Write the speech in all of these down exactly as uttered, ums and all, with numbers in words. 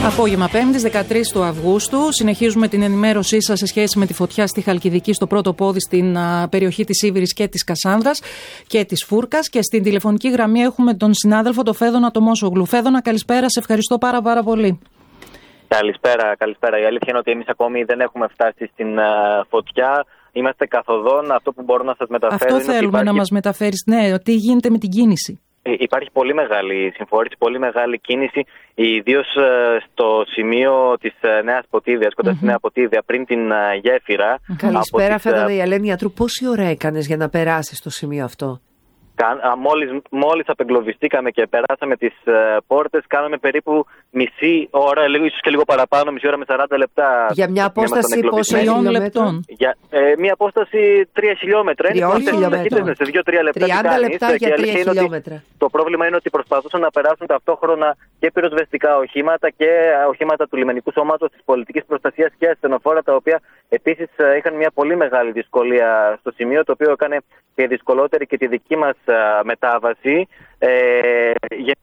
Απόγευμα Πέμπτης, δεκατρείς του Αυγούστου. Συνεχίζουμε την ενημέρωσή σας σε σχέση με τη φωτιά στη Χαλκιδική, στο πρώτο πόδι, στην α, περιοχή της Ίβηρης και της Κασάνδρας και της Φούρκας. Και στην τηλεφωνική γραμμή έχουμε τον συνάδελφο, τον Φέδωνα Τομόσογλου. Φέδωνα, καλησπέρα, σε ευχαριστώ πάρα, πάρα πολύ. Καλησπέρα, καλησπέρα. Η αλήθεια είναι ότι εμείς ακόμη δεν έχουμε φτάσει στην α, φωτιά. Είμαστε καθοδόν. Αυτό που μπορώ να σας μεταφέρω. Αυτό είναι θέλουμε ότι υπάρχει... να μας μεταφέρεις. Ναι, τι γίνεται με την κίνηση. Υπάρχει πολύ μεγάλη συμφόρηση, πολύ μεγάλη κίνηση, ιδίως στο σημείο της Νέας Ποτίδιας, κοντά mm-hmm. στη Νέα Ποτίδια, πριν την γέφυρα. Καλησπέρα, τις... Φέδωνα, η Ελένη Ιατρού. Πόση ώρα έκανες για να περάσεις στο σημείο αυτό? Μόλις, μόλις απεγκλωβιστήκαμε και περάσαμε τις uh, πόρτες, κάναμε περίπου μισή ώρα, λίγο, ίσως και λίγο παραπάνω, μισή ώρα με σαράντα λεπτά. Για μια απόσταση πόσων λεπτών? Για ε, μια απόσταση τρία χιλιόμετρα. Τριών χιλιόμετρων. Σε δύο τρία λεπτά. τριάντα λεπτά για τρία χιλιόμετρα. Το πρόβλημα είναι ότι προσπαθούσαν να περάσουν ταυτόχρονα και πυροσβεστικά οχήματα και οχήματα του λιμενικού σώματος της πολιτικής προστασίας και ασθενοφόρα, τα οποία επίσης είχαν μια πολύ μεγάλη δυσκολία στο σημείο, το οποίο έκανε και δυσκολότερη και τη δική μας μετάβαση. Ε, για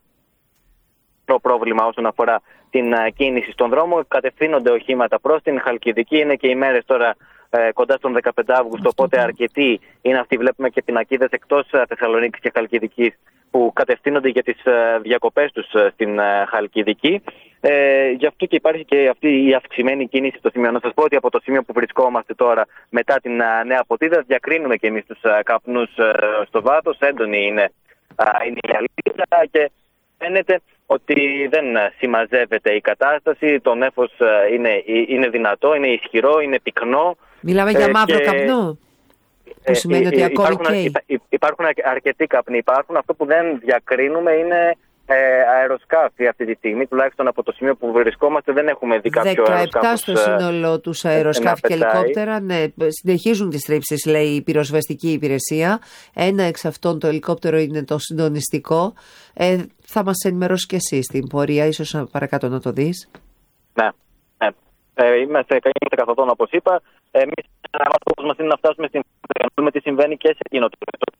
το πρόβλημα όσον αφορά την κίνηση στον δρόμο, κατευθύνονται οχήματα προς την Χαλκιδική. Είναι και οι μέρες τώρα ε, κοντά στον δεκαπέντε Αυγούστου, οπότε αρκετοί είναι αυτοί. Βλέπουμε και πινακίδες εκτός Θεσσαλονίκης και Χαλκιδικής που κατευθύνονται για τις διακοπές τους στην Χαλκιδική. Ε, γι' αυτό και υπάρχει και αυτή η αυξημένη κίνηση στο σημείο. Να σας πω ότι από το σημείο που βρισκόμαστε τώρα, μετά την Νέα Ποτίδα, διακρίνουμε και εμείς τους καπνούς στο βάθος. Έντονη είναι, είναι η αλήθεια και φαίνεται ότι δεν συμμαζεύεται η κατάσταση. Το νέφος είναι, είναι δυνατό, είναι ισχυρό, είναι πυκνό. Μιλάμε για μαύρο και... καπνό. Που σημαίνει ότι ακόμη υπάρχουν, υπάρχουν αρκετοί καπνοί. Υπάρχουν. Αυτό που δεν διακρίνουμε είναι ε, αεροσκάφη αυτή τη στιγμή. Τουλάχιστον από το σημείο που βρισκόμαστε δεν έχουμε δει κάποιο αεροσκάφος. δεκαεπτά στο σύνολο τους αεροσκάφη και ελικόπτερα. Ναι, συνεχίζουν τις τρίψεις, λέει η πυροσβεστική υπηρεσία. Ένα εξ αυτών το ελικόπτερο είναι το συντονιστικό. Ε, θα μας ενημερώσει και εσύ στην πορεία, ίσως παρακάτω να το δεις. Ναι, ναι. Ε, είμαστε καθοδόν, όπως είπα. Εμείς ο μας είναι να φτάσουμε στην να δούμε τι συμβαίνει και σε εκείνο το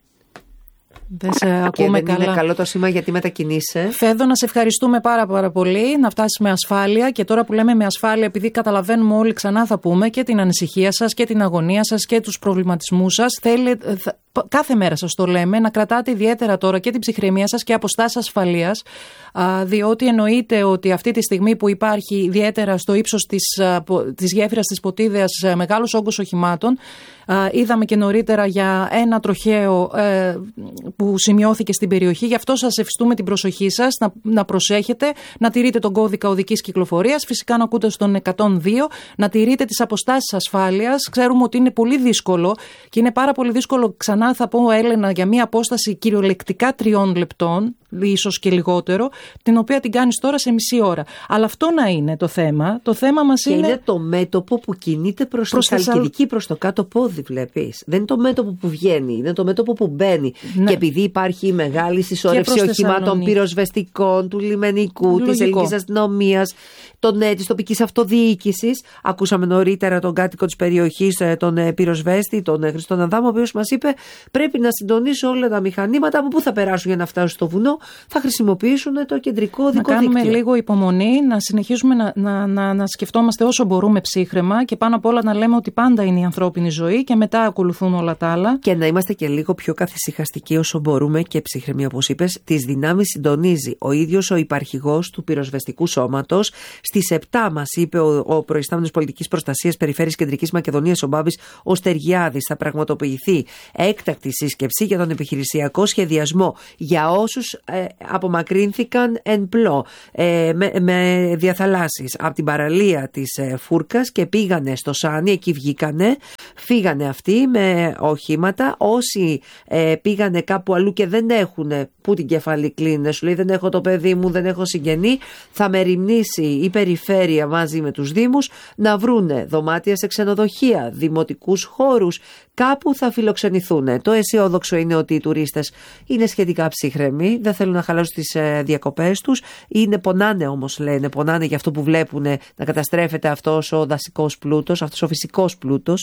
Δεν σε ακούμε και δεν καλά. Είναι καλό το σήμα γιατί μετακινείσαι. Φέδωνα, σε ευχαριστούμε πάρα πάρα πολύ. Να φτάσει με ασφάλεια. Και τώρα που λέμε με ασφάλεια, επειδή καταλαβαίνουμε όλοι, ξανά θα πούμε και την ανησυχία σας και την αγωνία σας και τους προβληματισμούς σας. Θέλει, θα, κάθε μέρα σας το λέμε, να κρατάτε ιδιαίτερα τώρα και την ψυχραιμία σας και αποστάσεις ασφαλείας. Α, διότι εννοείται ότι αυτή τη στιγμή που υπάρχει ιδιαίτερα στο ύψος της, της γέφυρας της Ποτίδεας μεγάλος όγκος οχημάτων, α, είδαμε και νωρίτερα για ένα τροχαίο ε, που σημειώθηκε στην περιοχή. Γι' αυτό σας ευστούμε την προσοχή σας, να, να προσέχετε, να τηρείτε τον κώδικα οδικής κυκλοφορίας, φυσικά να ακούτε στον εκατόν δύο, να τηρείτε τις αποστάσεις ασφάλειας. Ξέρουμε ότι είναι πολύ δύσκολο και είναι πάρα πολύ δύσκολο, ξανά θα πω, Έλενα, για μια απόσταση κυριολεκτικά τριών λεπτών, ίσως και λιγότερο, την οποία την κάνεις τώρα σε μισή ώρα. Αλλά αυτό να είναι το θέμα. Το θέμα μας και είναι... είναι το μέτωπο που κινείται προς, προς τη Χαλκιδική, προς το κάτω πόδι, βλέπεις. Δεν είναι το μέτωπο που βγαίνει, είναι το μέτωπο που μπαίνει. Ναι. Και επειδή υπάρχει μεγάλη συσσόρευση οχημάτων πυροσβεστικών, του λιμενικού, της ελληνικής αστυνομίας, των, της τοπικής αυτοδιοίκησης. Ακούσαμε νωρίτερα τον κάτοικο της περιοχής, τον πυροσβέστη, τον Χριστόν Αδάμο, ο οποίος μας είπε πρέπει να συντονίσω όλα τα μηχανήματα. Από πού θα περάσουν για να φτάσουν στο βουνό? Θα χρησιμοποιήσουν το κεντρικό δικό δίκτυο. Να κάνουμε λίγο υπομονή, να συνεχίσουμε να, να, να, να σκεφτόμαστε όσο μπορούμε ψύχραιμα και πάνω απ' όλα να λέμε ότι πάντα είναι η ανθρώπινη ζωή και μετά ακολουθούν όλα τα άλλα. Και να είμαστε και λίγο πιο καθησυχαστικοί όσο μπορούμε και ψύχρεμοι, όπως είπες. Τις δυνάμεις συντονίζει ο ίδιος ο υπαρχηγός του πυροσβεστικού σώματος. Στις επτά μας είπε ο, ο προϊστάμενος πολιτικής προστασίας Περιφέρειας Κεντρικής Μακεδονίας, ο Μπάμπης ο Στεργιάδης, θα πραγματοποιηθεί έκτακτη σύσκεψη για τον επιχειρησιακό σχεδιασμό για όσους ε, απομακρύνθηκαν εν πλώ ε, με, με διαθαλάσσεις από την παραλία της ε, Φούρκας και πήγανε στο Σάνι, εκεί βγήκανε, φύγανε αυτοί με οχήματα. Όσοι ε, πήγανε κάπου αλλού και δεν έχουν που την κεφαλή κλείνουν, σου λέει δεν έχω το παιδί μου, δεν έχω συγγενή, θα μεριμνήσει η περιφέρεια μαζί με τους δήμους να βρούνε δωμάτια σε ξενοδοχεία, δημοτικούς χώρους, κάπου θα φιλοξενηθούν. Το αισιόδοξο είναι ότι οι τουρίστες είναι σχετικά ψύχρεμοι, δεν θέλουν να χαλάσουν τις ε, διακοπές τους, είναι, πονάνε όμως λένε, πονάνε για αυτό που βλέπουν να καταστρέφεται αυτός ο δασικός πλούτος, αυτός ο φυσικός πλούτος, ο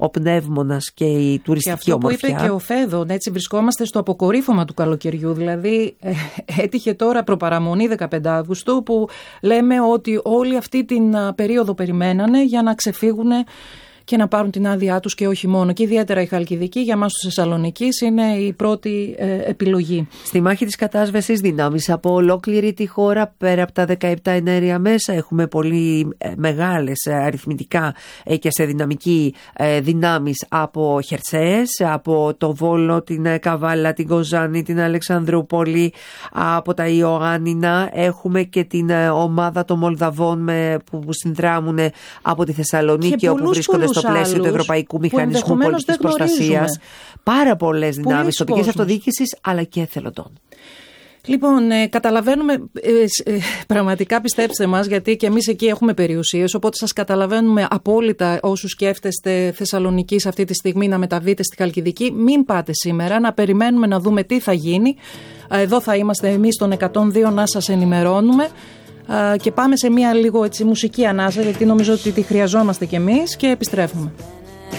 πνεύμονας και η τουριστική και αυτό ομορφιά. Που είπε και ο Φέδων, έτσι βρισκόμαστε στο αποκορύφωμα του καλοκαιριού. Δηλαδή, ε, έτυχε τώρα προπαραμονή δεκαπέντε Αυγούστου που λέμε ότι όλη αυτή την α, περίοδο περιμένανε για να ξεφύγουν και να πάρουν την άδειά τους και όχι μόνο. Και ιδιαίτερα η Χαλκιδική για μας τους Θεσσαλονικείς είναι η πρώτη ε, επιλογή. Στη μάχη της κατάσβεσης δυνάμεις από ολόκληρη τη χώρα, πέρα από τα δεκαεπτά εναέρια μέσα, έχουμε πολύ ε, μεγάλες ε, αριθμητικά ε, και σε δυναμική ε, δυνάμεις από χερσαίες, από το Βόλο, την ε, Καβάλα, την Κοζάνη, την Αλεξανδρούπολη, από τα Ιωάννινα. Έχουμε και την ε, ομάδα των Μολδαβών με, που συνδράμουν από τη Θεσσαλονίκη, όπου βρίσκονται στο πλαίσιο του Ευρωπαϊκού Μηχανισμού Πολιτικής Προστασίας. Πάρα πολλές δυνάμεις τοπικής αυτοδιοίκησης αλλά και εθελοντών. Λοιπόν, ε, καταλαβαίνουμε, ε, ε, πραγματικά πιστέψτε μας, γιατί και εμείς εκεί έχουμε περιουσίες, οπότε σας καταλαβαίνουμε απόλυτα όσους σκέφτεστε Θεσσαλονίκη αυτή τη στιγμή να μεταβείτε στη Χαλκιδική. Μην πάτε σήμερα, να περιμένουμε να δούμε τι θα γίνει. Εδώ θα είμαστε εμείς στον εκατόν δύο να σας ενημερώνουμε. Και πάμε σε μια λίγο έτσι μουσική ανάσα, γιατί νομίζω ότι τη χρειαζόμαστε κι εμείς, και επιστρέφουμε.